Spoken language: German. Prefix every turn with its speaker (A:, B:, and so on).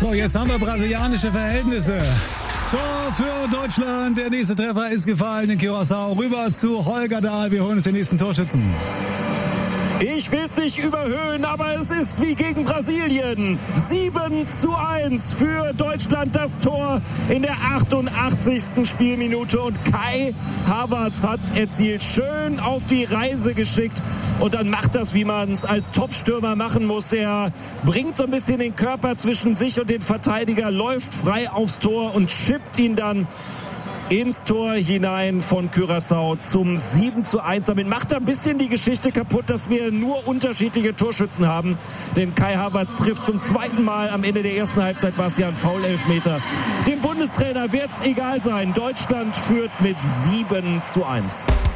A: So, jetzt haben wir brasilianische Verhältnisse. Tor für Deutschland. Der nächste Treffer ist gefallen in Curaçao. Rüber zu Holger Dahl. Wir holen uns den nächsten Torschützen.
B: Ich will es nicht überhöhen, aber es ist wie gegen Brasilien. 7:1 für Deutschland, das Tor in der 88. Spielminute. Und Kai Havertz hat es erzielt. Schön auf die Reise geschickt. Und dann macht das, wie man es als Topstürmer machen muss. Er bringt so ein bisschen den Körper zwischen sich und den Verteidiger, läuft frei aufs Tor und chippt ihn dann ins Tor hinein von Curaçao zum 7:1. Damit macht er ein bisschen die Geschichte kaputt, dass wir nur unterschiedliche Torschützen haben. Denn Kai Havertz trifft zum zweiten Mal. Am Ende der ersten Halbzeit war es ja ein Foul-Elfmeter. Dem Bundestrainer wird es egal sein. Deutschland führt mit 7:1.